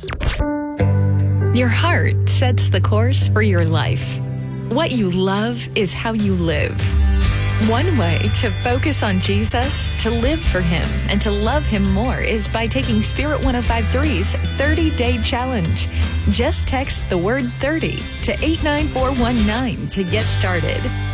Your heart sets the course for your life. What you love is how you live. One way to focus on Jesus, to live for Him, and to love Him more is by taking Spirit 1053's 30-Day Challenge. Just text the word 30 to 89419 to get started.